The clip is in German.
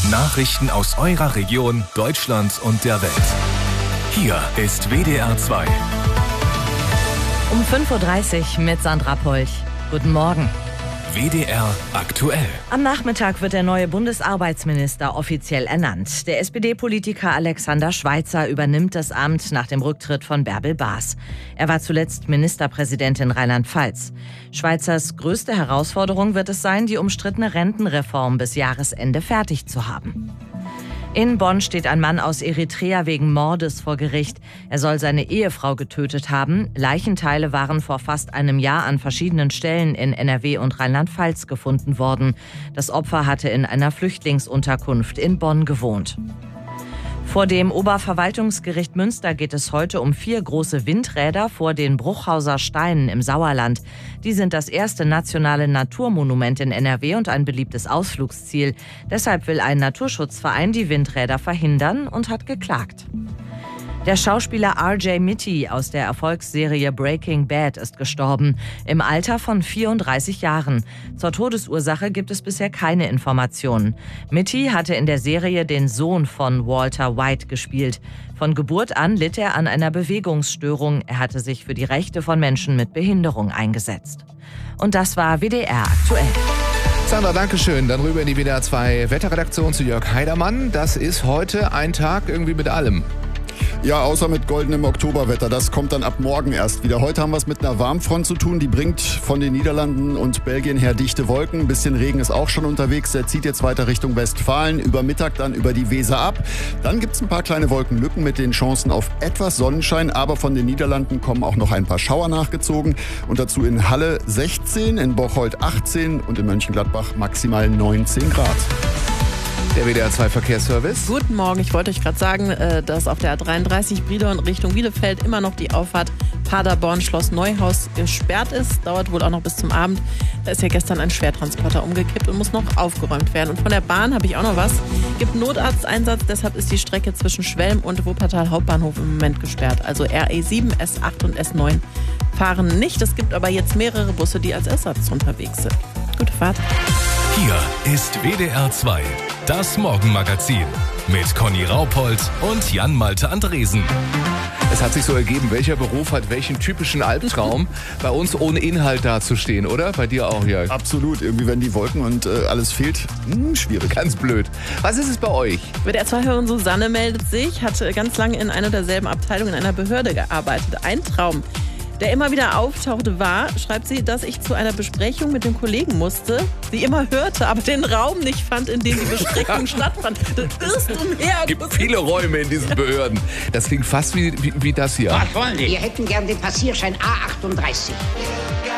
Nachrichten aus eurer Region, Deutschland und der Welt. Hier ist WDR 2. Um 5.30 Uhr mit Sandra Polch. Guten Morgen. WDR aktuell. Am Nachmittag wird der neue Bundesarbeitsminister offiziell ernannt. Der SPD-Politiker Alexander Schweitzer übernimmt das Amt nach dem Rücktritt von Bärbel Baas. Er war zuletzt Ministerpräsident in Rheinland-Pfalz. Schweitzers größte Herausforderung wird es sein, die umstrittene Rentenreform bis Jahresende fertig zu haben. In Bonn steht ein Mann aus Eritrea wegen Mordes vor Gericht. Er soll seine Ehefrau getötet haben. Leichenteile waren vor fast einem Jahr an verschiedenen Stellen in NRW und Rheinland-Pfalz gefunden worden. Das Opfer hatte in einer Flüchtlingsunterkunft in Bonn gewohnt. Vor dem Oberverwaltungsgericht Münster geht es heute um 4 große Windräder vor den Bruchhauser Steinen im Sauerland. Die sind das erste nationale Naturmonument in NRW und ein beliebtes Ausflugsziel. Deshalb will ein Naturschutzverein die Windräder verhindern und hat geklagt. Der Schauspieler R.J. Mitte aus der Erfolgsserie Breaking Bad ist gestorben, im Alter von 34 Jahren. Zur Todesursache gibt es bisher keine Informationen. Mitte hatte in der Serie den Sohn von Walter White gespielt. Von Geburt an litt er an einer Bewegungsstörung. Er hatte sich für die Rechte von Menschen mit Behinderung eingesetzt. Und das war WDR aktuell. Sandra, danke schön. Dann rüber in die WDR 2 Wetterredaktion zu Jörg Heidermann. Das ist heute ein Tag irgendwie mit allem. Ja, außer mit goldenem Oktoberwetter. Das kommt dann ab morgen erst wieder. Heute haben wir es mit einer Warmfront zu tun. Die bringt von den Niederlanden und Belgien her dichte Wolken. Ein bisschen Regen ist auch schon unterwegs. Der zieht jetzt weiter Richtung Westfalen. Über Mittag dann über die Weser ab. Dann gibt es ein paar kleine Wolkenlücken mit den Chancen auf etwas Sonnenschein. Aber von den Niederlanden kommen auch noch ein paar Schauer nachgezogen. Und dazu in Halle 16, in Bocholt 18 und in Mönchengladbach maximal 19 Grad. Der WDR 2 Verkehrsservice. Guten Morgen, ich wollte euch gerade sagen, dass auf der A33 Brilon Richtung Bielefeld immer noch die Auffahrt Paderborn Schloss Neuhaus gesperrt ist. Dauert wohl auch noch bis zum Abend. Da ist ja gestern ein Schwertransporter umgekippt und muss noch aufgeräumt werden. Und von der Bahn habe ich auch noch was. Gibt Notarzteinsatz, deshalb ist die Strecke zwischen Schwelm und Wuppertal Hauptbahnhof im Moment gesperrt. Also RE7, S8 und S9 fahren nicht. Es gibt aber jetzt mehrere Busse, die als Ersatz unterwegs sind. Gute Fahrt. Hier ist WDR 2, das Morgenmagazin mit Conny Raupold und Jan-Malte Andresen. Es hat sich so ergeben, welcher Beruf hat welchen typischen Albtraum, bei uns ohne Inhalt dazustehen, oder? Bei dir auch, Jörg? Absolut. Irgendwie, wenn die Wolken und alles fehlt, schwierig. Ganz blöd. Was ist es bei euch? WDR 2-Hörerin Susanne meldet sich, hat ganz lange in einer derselben Abteilung in einer Behörde gearbeitet. Ein Traum, der immer wieder auftauchte, war, schreibt sie, dass ich zu einer Besprechung mit dem Kollegen musste, sie immer hörte, aber den Raum nicht fand, in dem die Besprechung stattfand. Das ist umher. Es gibt viele Räume in diesen Behörden. Das klingt fast wie das hier. Was wollen die? Wir hätten gern den Passierschein A38.